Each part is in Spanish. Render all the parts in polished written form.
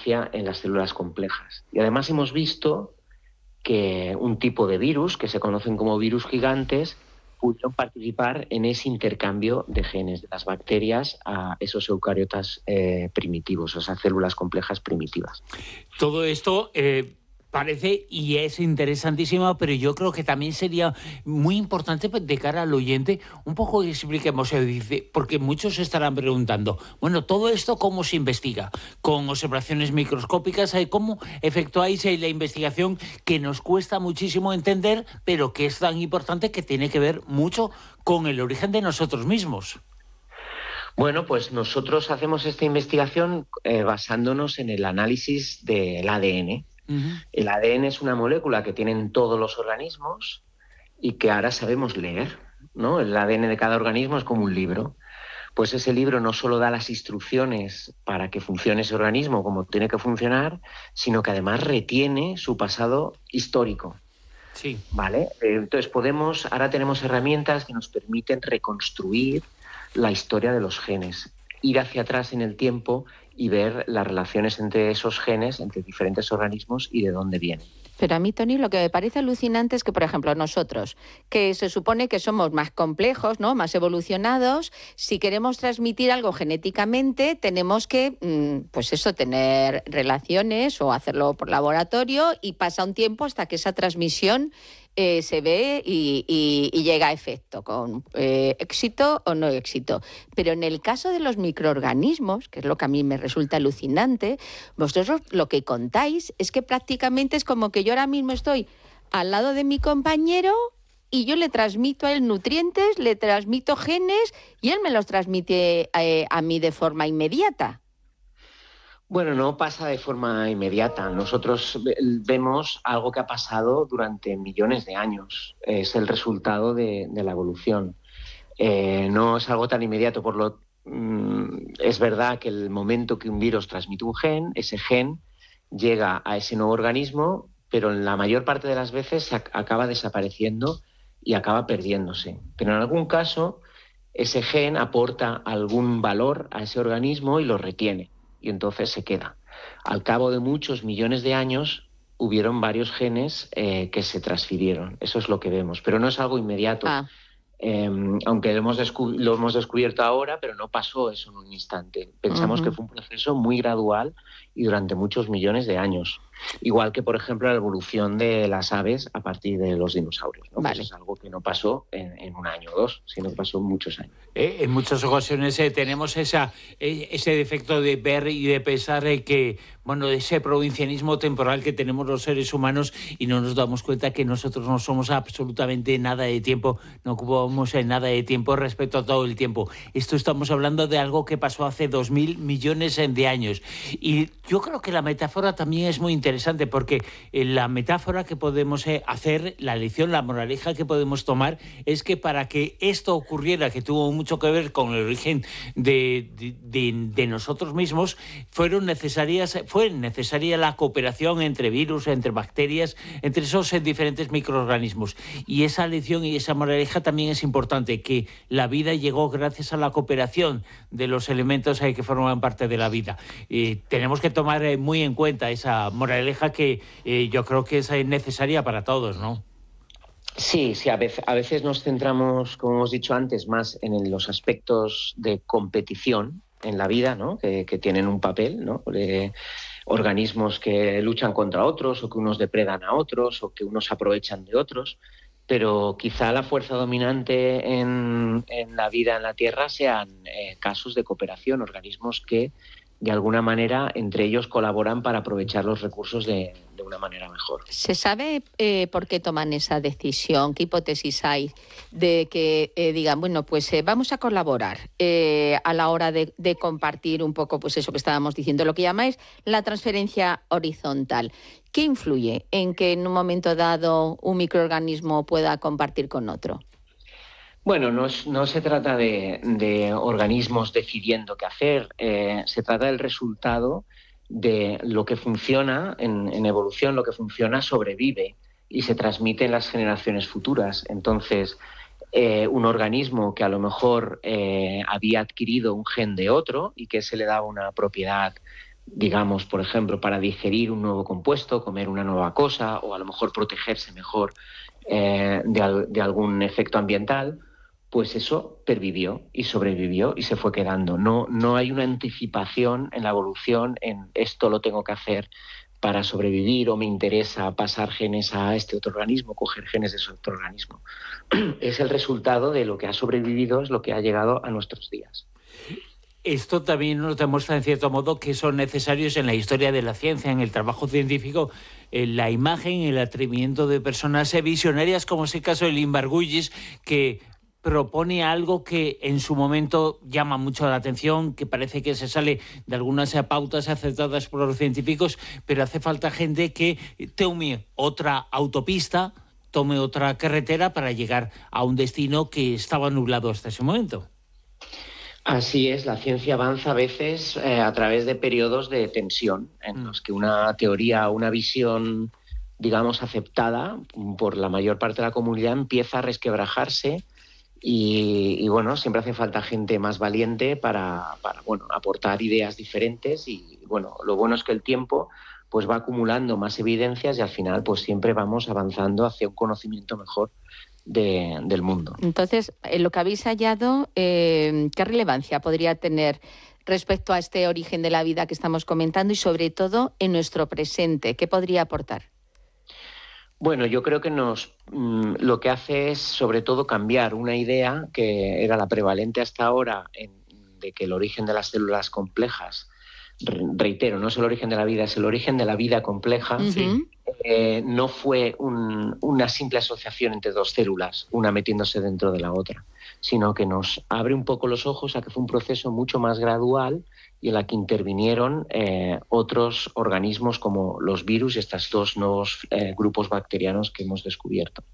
importancia en las células complejas. Y además hemos visto que un tipo de virus, que se conocen como virus gigantes, pudieron participar en ese intercambio de genes de las bacterias a esos eucariotas primitivos, esas células complejas primitivas. Todo esto parece y es interesantísimo, pero yo creo que también sería muy importante de cara al oyente un poco que expliquemos, porque muchos se estarán preguntando, bueno, todo esto ¿cómo se investiga? Con observaciones microscópicas, ¿cómo efectuáis la investigación que nos cuesta muchísimo entender, pero que es tan importante que tiene que ver mucho con el origen de nosotros mismos? Bueno, pues nosotros hacemos esta investigación basándonos en el análisis del ADN. Uh-huh. El ADN es una molécula que tienen todos los organismos y que ahora sabemos leer, ¿no? El ADN de cada organismo es como un libro. Pues ese libro no solo da las instrucciones para que funcione ese organismo como tiene que funcionar, sino que además retiene su pasado histórico. Sí. ¿Vale? Entonces ahora tenemos herramientas que nos permiten reconstruir la historia de los genes, ir hacia atrás en el tiempo y ver las relaciones entre esos genes, entre diferentes organismos y de dónde vienen. Pero a mí, Toni, lo que me parece alucinante es que, por ejemplo, nosotros, que se supone que somos más complejos, ¿no?, más evolucionados, si queremos transmitir algo genéticamente, tenemos que, pues eso, tener relaciones o hacerlo por laboratorio, y pasa un tiempo hasta que esa transmisión se ve y llega a efecto, con éxito o no éxito. Pero en el caso de los microorganismos, que es lo que a mí me resulta alucinante, vosotros lo que contáis es que prácticamente es como que yo ahora mismo estoy al lado de mi compañero y yo le transmito a él nutrientes, le transmito genes y él me los transmite a mí de forma inmediata. Bueno, no pasa de forma inmediata. Nosotros vemos algo que ha pasado durante millones de años. Es el resultado de la evolución. No es algo tan inmediato. Es verdad que el momento que un virus transmite un gen, ese gen llega a ese nuevo organismo, pero en la mayor parte de las veces acaba desapareciendo y acaba perdiéndose. Pero en algún caso, ese gen aporta algún valor a ese organismo y lo retiene. Y entonces se queda. Al cabo de muchos millones de años hubieron varios genes que se transfirieron. Eso es lo que vemos, pero no es algo inmediato. Aunque lo hemos descubierto ahora, pero no pasó eso en un instante. Pensamos que fue un proceso muy gradual y durante muchos millones de años. Igual que, por ejemplo, la evolución de las aves a partir de los dinosaurios, ¿no? Vale. Pues es algo que no pasó en un año o dos, sino que pasó en muchos años. En muchas ocasiones tenemos ese defecto de ver y de pensar que, bueno, ese provincianismo temporal que tenemos los seres humanos, y no nos damos cuenta que nosotros no somos absolutamente nada de tiempo, no ocupamos nada de tiempo respecto a todo el tiempo. Esto estamos hablando de algo que pasó hace 2.000 millones de años. Y yo creo que la metáfora también es muy interesante, porque la metáfora que podemos hacer, la lección, la moraleja que podemos tomar, es que para que esto ocurriera, que tuvo mucho que ver con el origen de nosotros mismos, fue necesaria la cooperación entre virus, entre bacterias, entre esos diferentes microorganismos. Y esa lección y esa moraleja también es importante, que la vida llegó gracias a la cooperación de los elementos que forman parte de la vida. Tenemos que tomar muy en cuenta esa moraleja que yo creo que es necesaria para todos, ¿no? Sí, a veces nos centramos, como hemos dicho antes, más en los aspectos de competición en la vida, ¿no? Que tienen un papel, ¿no? Organismos que luchan contra otros, o que unos depredan a otros, o que unos aprovechan de otros, pero quizá la fuerza dominante en la vida en la Tierra sean casos de cooperación, organismos que de alguna manera entre ellos colaboran para aprovechar los recursos de una manera mejor. ¿Se sabe por qué toman esa decisión? ¿Qué hipótesis hay de que digan, bueno, pues vamos a colaborar a la hora de compartir un poco, pues eso que estábamos diciendo, lo que llamáis la transferencia horizontal? ¿Qué influye en que en un momento dado un microorganismo pueda compartir con otro? Bueno, no se trata de organismos decidiendo qué hacer, se trata del resultado de lo que funciona en evolución, lo que funciona sobrevive y se transmite en las generaciones futuras. Entonces, un organismo que a lo mejor había adquirido un gen de otro y que se le daba una propiedad digamos, por ejemplo, para digerir un nuevo compuesto, comer una nueva cosa o a lo mejor protegerse mejor de algún efecto ambiental, pues eso pervivió y sobrevivió y se fue quedando. No hay una anticipación en la evolución en esto lo tengo que hacer para sobrevivir o me interesa pasar genes a este otro organismo, coger genes de ese otro organismo. Es el resultado de lo que ha sobrevivido, es lo que ha llegado a nuestros días. Esto también nos demuestra, en cierto modo, que son necesarios en la historia de la ciencia, en el trabajo científico, en la imagen, el atrevimiento de personas visionarias, como es el caso de Limba Argüelles, que propone algo que en su momento llama mucho la atención, que parece que se sale de algunas pautas aceptadas por los científicos, pero hace falta gente que tome otra autopista, tome otra carretera para llegar a un destino que estaba nublado hasta ese momento. Así es, la ciencia avanza a veces a través de periodos de tensión, en los que una teoría o una visión, digamos, aceptada por la mayor parte de la comunidad empieza a resquebrajarse y bueno, siempre hace falta gente más valiente para bueno, aportar ideas diferentes y bueno, lo bueno es que el tiempo pues va acumulando más evidencias y al final pues siempre vamos avanzando hacia un conocimiento mejor del mundo. Entonces, lo que habéis hallado, ¿qué relevancia podría tener respecto a este origen de la vida que estamos comentando y sobre todo en nuestro presente? ¿Qué podría aportar? Bueno, yo creo que lo que hace es sobre todo cambiar una idea que era la prevalente hasta ahora de que el origen de las células complejas, reitero, no es el origen de la vida, es el origen de la vida compleja. Uh-huh. No fue una simple asociación entre dos células, una metiéndose dentro de la otra, sino que nos abre un poco los ojos a que fue un proceso mucho más gradual y en la que intervinieron otros organismos como los virus y estos dos nuevos grupos bacterianos que hemos descubierto.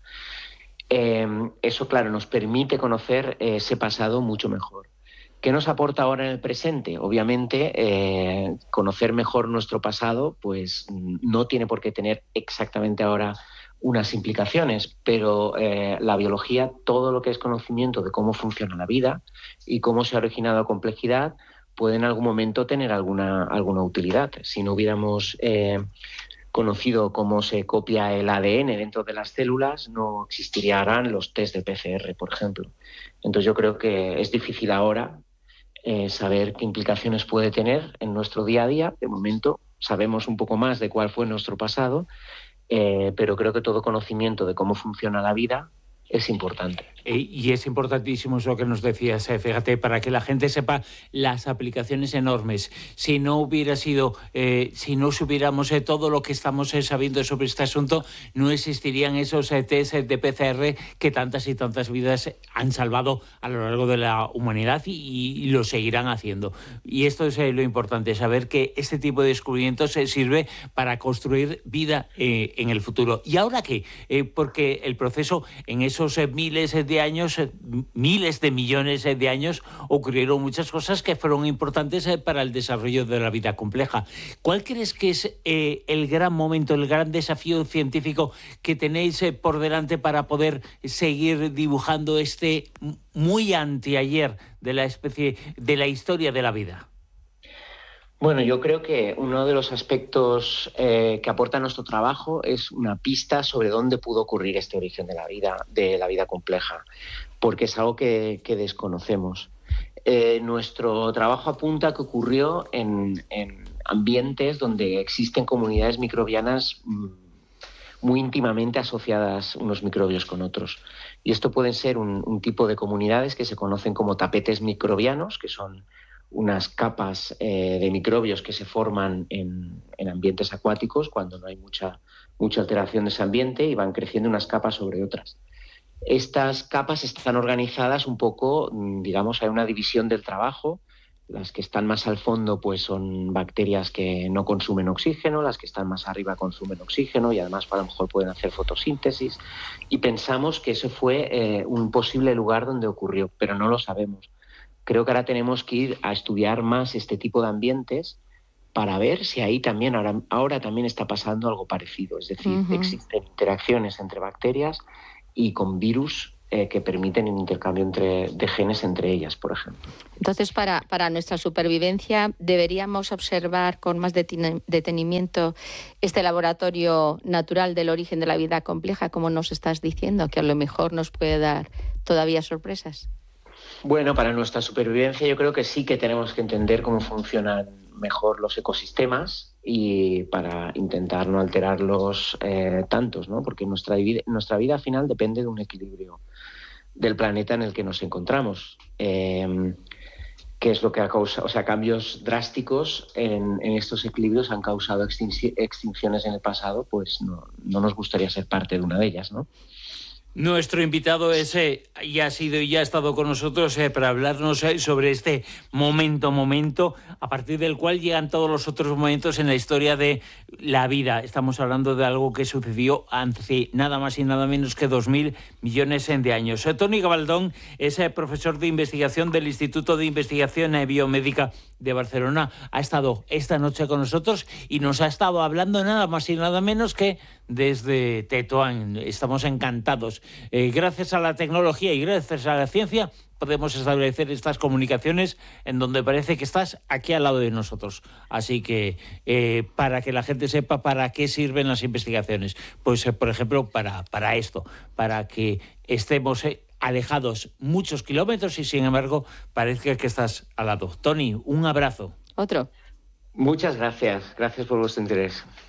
Eso, claro, nos permite conocer ese pasado mucho mejor. ¿Qué nos aporta ahora en el presente? Obviamente, conocer mejor nuestro pasado pues no tiene por qué tener exactamente ahora unas implicaciones, pero la biología, todo lo que es conocimiento de cómo funciona la vida y cómo se ha originado la complejidad, puede en algún momento tener alguna utilidad. Si no hubiéramos conocido cómo se copia el ADN dentro de las células, no existirían los test de PCR, por ejemplo. Entonces yo creo que es difícil ahora saber qué implicaciones puede tener en nuestro día a día. De momento sabemos un poco más de cuál fue nuestro pasado, pero creo que todo conocimiento de cómo funciona la vida es importante. Y es importantísimo eso que nos decías, fíjate, para que la gente sepa las aplicaciones enormes. Si no hubiera sido, si no supiéramos todo lo que estamos sabiendo sobre este asunto, no existirían esos test de PCR que tantas y tantas vidas han salvado a lo largo de la humanidad y lo seguirán haciendo. Y esto es lo importante, saber que este tipo de descubrimientos sirve para construir vida en el futuro. ¿Y ahora qué? Porque el proceso en esos miles de años, miles de millones de años, ocurrieron muchas cosas que fueron importantes para el desarrollo de la vida compleja. ¿Cuál crees que es el gran momento, el gran desafío científico que tenéis por delante para poder seguir dibujando este muy anteayer de la especie, de la historia de la vida? Bueno, yo creo que uno de los aspectos que aporta nuestro trabajo es una pista sobre dónde pudo ocurrir este origen de la vida compleja, porque es algo que desconocemos. Nuestro trabajo apunta a que ocurrió en ambientes donde existen comunidades microbianas muy íntimamente asociadas unos microbios con otros. Y esto pueden ser un tipo de comunidades que se conocen como tapetes microbianos, que son unas capas de microbios que se forman en ambientes acuáticos cuando no hay mucha alteración de ese ambiente y van creciendo unas capas sobre otras. Estas capas están organizadas un poco, digamos, hay una división del trabajo. Las que están más al fondo pues son bacterias que no consumen oxígeno, las que están más arriba consumen oxígeno y además a lo mejor pueden hacer fotosíntesis. Y pensamos que ese fue un posible lugar donde ocurrió, pero no lo sabemos. Creo que ahora tenemos que ir a estudiar más este tipo de ambientes para ver si ahí también ahora también está pasando algo parecido. Es decir, existen interacciones entre bacterias y con virus que permiten un intercambio de genes entre ellas, por ejemplo. Entonces, para nuestra supervivencia, ¿deberíamos observar con más detenimiento este laboratorio natural del origen de la vida compleja, como nos estás diciendo, que a lo mejor nos puede dar todavía sorpresas? Bueno, para nuestra supervivencia yo creo que sí que tenemos que entender cómo funcionan mejor los ecosistemas y para intentar no alterarlos tantos, ¿no? Porque nuestra vida al final depende de un equilibrio del planeta en el que nos encontramos, que es lo que ha causado, o sea, cambios drásticos en estos equilibrios han causado extinciones en el pasado, pues no nos gustaría ser parte de una de ellas, ¿no? Nuestro invitado ya ha sido y ya ha estado con nosotros para hablarnos sobre este momento, a partir del cual llegan todos los otros momentos en la historia de la vida. Estamos hablando de algo que sucedió hace nada más y nada menos que 2.000 millones de años. Toni Gabaldón es profesor de investigación del Instituto de Investigación Biomédica de Barcelona. Ha estado esta noche con nosotros y nos ha estado hablando nada más y nada menos que desde Tetuán. Estamos encantados. Gracias a la tecnología y gracias a la ciencia podemos establecer estas comunicaciones en donde parece que estás aquí al lado de nosotros. Así que para que la gente sepa para qué sirven las investigaciones, pues por ejemplo para esto, para que estemos alejados muchos kilómetros y sin embargo parezca que estás al lado. Toni, un abrazo. Otro. Muchas gracias. Gracias por vuestro interés.